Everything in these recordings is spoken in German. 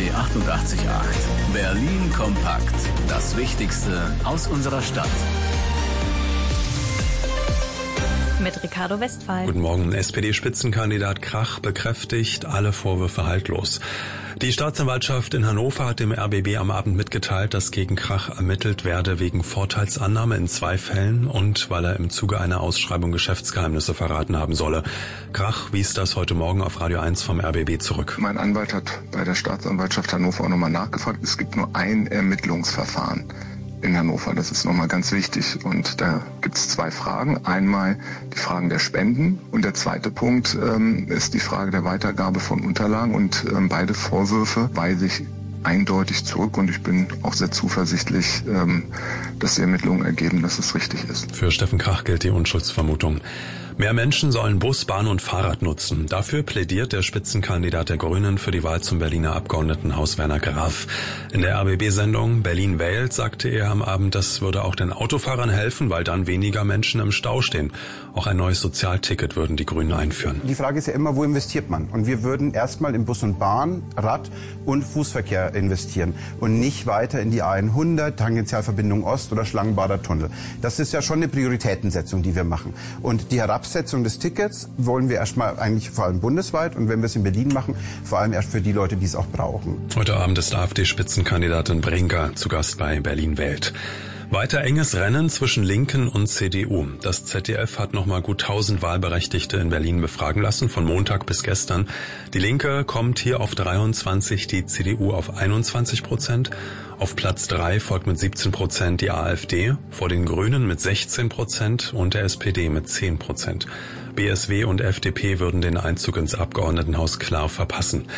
888. Berlin kompakt. Das Wichtigste aus unserer Stadt. Mit Ricardo Westphal. Guten Morgen. SPD-Spitzenkandidat Krach bekräftigt alle Vorwürfe haltlos. Die Staatsanwaltschaft in Hannover hat dem RBB am Abend mitgeteilt, dass gegen Krach ermittelt werde wegen Vorteilsannahme in 2 Fällen und weil er im Zuge einer Ausschreibung Geschäftsgeheimnisse verraten haben solle. Krach wies das heute Morgen auf Radio 1 vom RBB zurück. Mein Anwalt hat bei der Staatsanwaltschaft Hannover auch nochmal nachgefragt. Es gibt nur ein Ermittlungsverfahren in Hannover. Das ist nochmal ganz wichtig. Und da gibt es 2 Fragen. Einmal die Fragen der Spenden und der zweite Punkt ist die Frage der Weitergabe von Unterlagen. Und beide Vorwürfe weise ich eindeutig zurück und ich bin auch sehr zuversichtlich, dass die Ermittlungen ergeben, dass es richtig ist. Für Steffen Krach gilt die Unschuldsvermutung. Mehr Menschen sollen Bus, Bahn und Fahrrad nutzen. Dafür plädiert der Spitzenkandidat der Grünen für die Wahl zum Berliner Abgeordnetenhaus Werner Graf. In der RBB-Sendung Berlin wählt sagte er am Abend, das würde auch den Autofahrern helfen, weil dann weniger Menschen im Stau stehen. Auch ein neues Sozialticket würden die Grünen einführen. Die Frage ist ja immer, wo investiert man? Und wir würden erstmal in Bus und Bahn, Rad- und Fußverkehr investieren und nicht weiter in die A100, Tangentialverbindung Ost oder Schlangenbader Tunnel. Das ist ja schon eine Prioritätensetzung, die wir machen. Und die Herabsetzung des Tickets wollen wir erstmal eigentlich vor allem bundesweit und wenn wir es in Berlin machen, vor allem erst für die Leute, die es auch brauchen. Heute Abend ist AfD-Spitzenkandidatin Brinker zu Gast bei Berlin wählt. Weiter enges Rennen zwischen Linken und CDU. Das ZDF hat nochmal gut 1000 Wahlberechtigte in Berlin befragen lassen, von Montag bis gestern. Die Linke kommt hier auf 23, die CDU auf 21%. Auf Platz 3 folgt mit 17% die AfD, vor den Grünen mit 16% und der SPD mit 10%. BSW und FDP würden den Einzug ins Abgeordnetenhaus klar verpassen.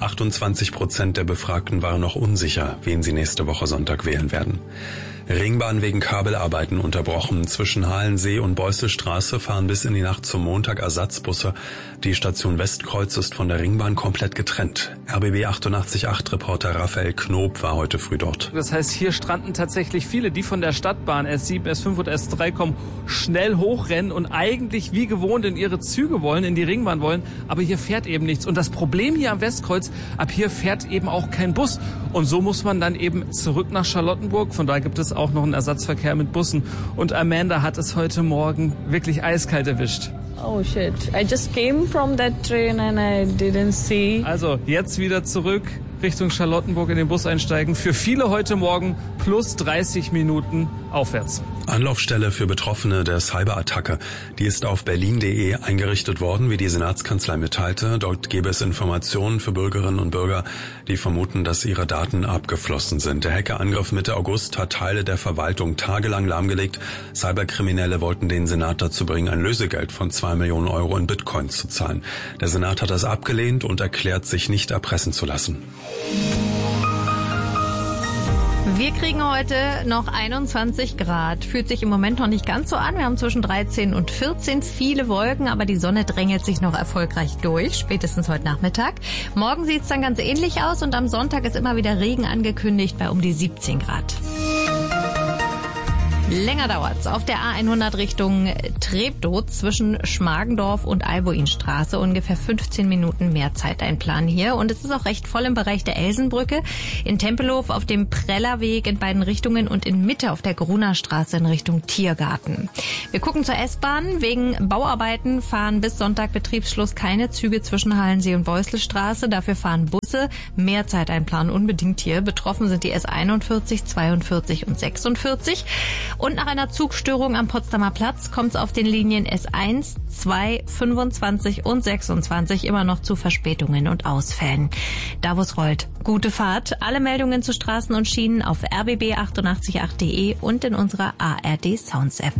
28% der Befragten waren noch unsicher, wen sie nächste Woche Sonntag wählen werden. Ringbahn wegen Kabelarbeiten unterbrochen. Zwischen Halensee und Beusselstraße fahren bis in die Nacht zum Montag Ersatzbusse. Die Station Westkreuz ist von der Ringbahn komplett getrennt. RBB 888-Reporter Raphael Knob war heute früh dort. Das heißt, hier stranden tatsächlich viele, die von der Stadtbahn S7, S5 und S3 kommen, schnell hochrennen und eigentlich wie gewohnt in ihre Züge wollen, in die Ringbahn wollen. Aber hier fährt eben nichts. Und das Problem hier am Westkreuz, ab hier fährt eben auch kein Bus. Und so muss man dann eben zurück nach Charlottenburg. Von da gibt es auch noch einen Ersatzverkehr mit Bussen. Und Amanda hat es heute Morgen wirklich eiskalt erwischt. Oh shit, I just came from that train and I didn't see. Also jetzt wieder zurück Richtung Charlottenburg in den Bus einsteigen. Für viele heute Morgen plus 30 Minuten aufwärts. Anlaufstelle für Betroffene der Cyberattacke. Die ist auf berlin.de eingerichtet worden, wie die Senatskanzlei mitteilte. Dort gäbe es Informationen für Bürgerinnen und Bürger, die vermuten, dass ihre Daten abgeflossen sind. Der Hackerangriff Mitte August hat Teile der Verwaltung tagelang lahmgelegt. Cyberkriminelle wollten den Senat dazu bringen, ein Lösegeld von 2 Millionen Euro in Bitcoins zu zahlen. Der Senat hat das abgelehnt und erklärt, sich nicht erpressen zu lassen. Wir kriegen heute noch 21 Grad. Fühlt sich im Moment noch nicht ganz so an. Wir haben zwischen 13 und 14 viele Wolken, aber die Sonne drängelt sich noch erfolgreich durch, spätestens heute Nachmittag. Morgen sieht es dann ganz ähnlich aus und am Sonntag ist immer wieder Regen angekündigt bei um die 17 Grad. Länger dauert's auf der A100 Richtung Treptow zwischen Schmargendorf und Alboinstraße. Ungefähr 15 Minuten mehr Zeit einplanen hier. Und es ist auch recht voll im Bereich der Elsenbrücke, in Tempelhof auf dem Prellerweg in beiden Richtungen und in Mitte auf der Grunerstraße in Richtung Tiergarten. Wir gucken zur S-Bahn. Wegen Bauarbeiten fahren bis Sonntag Betriebsschluss keine Züge zwischen Halensee und Beusselstraße. Dafür fahren Busse. Mehr Zeit einplanen unbedingt hier. Betroffen sind die S41, 42 und 46. Und nach einer Zugstörung am Potsdamer Platz kommt es auf den Linien S1, 2, 25 und 26 immer noch zu Verspätungen und Ausfällen. Da wo es rollt, gute Fahrt. Alle Meldungen zu Straßen und Schienen auf rbb888.de und in unserer ARD Sounds App.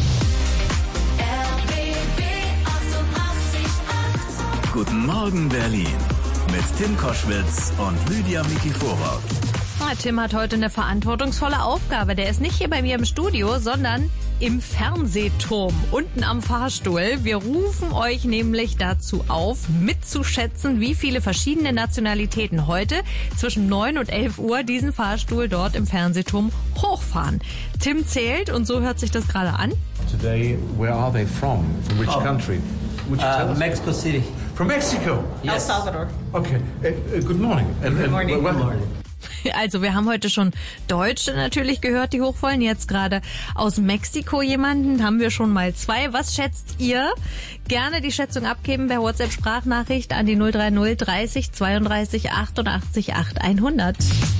Guten Morgen Berlin mit Tim Koschwitz und Lydia Mikiforov. Tim hat heute eine verantwortungsvolle Aufgabe. Der ist nicht hier bei mir im Studio, sondern im Fernsehturm, unten am Fahrstuhl. Wir rufen euch nämlich dazu auf, mitzuschätzen, wie viele verschiedene Nationalitäten heute zwischen 9 und 11 Uhr diesen Fahrstuhl dort im Fernsehturm hochfahren. Tim zählt und so hört sich das gerade an. Today, where are they from? From which country? Would you tell us? Mexico City. From Mexico? Yes. El Salvador. Okay. Good morning. Good morning. Good morning. Also wir haben heute schon Deutsche natürlich gehört, die hochwollen. Jetzt gerade aus Mexiko jemanden, haben wir schon mal 2. Was schätzt ihr? Gerne die Schätzung abgeben per WhatsApp-Sprachnachricht an die 030 30 32 88 8 100.